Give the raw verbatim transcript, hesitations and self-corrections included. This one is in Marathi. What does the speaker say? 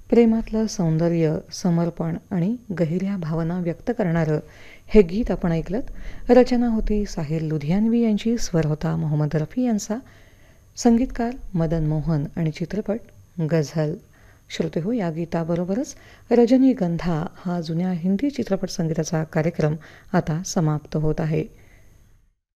प्रेमातलं सौंदर्य, समर्पण आणि गहिऱ्या भावना व्यक्त करणारं हे गीत आपण ऐकलत. रचना होती साहिर लुधियानवी यांची, स्वर होता मोहम्मद रफी यांचा, संगीतकार मदन मोहन आणि चित्रपट गझल. श्रोते हो, या गीताबरोबरच रजनीगंधा हा जुन्या हिंदी चित्रपट संगीताचा कार्यक्रम आता समाप्त होत आहे.